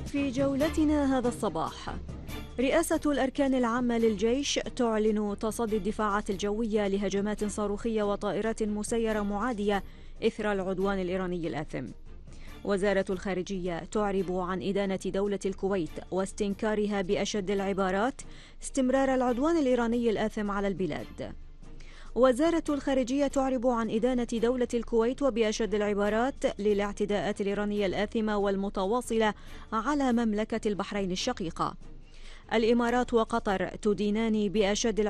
في جولتنا هذا الصباح، رئاسة الأركان العامة للجيش تعلن تصدي الدفاعات الجوية لهجمات صاروخية وطائرات مسيرة معادية إثر العدوان الإيراني الآثم. وزارة الخارجية تعرب عن إدانة دولة الكويت واستنكارها بأشد العبارات استمرار العدوان الإيراني الآثم على البلاد. وزارة الخارجية تعرب عن إدانة دولة الكويت وبأشد العبارات للاعتداءات الإيرانية الآثمة والمتواصلة على مملكة البحرين الشقيقة. الإمارات وقطر تدينان بأشد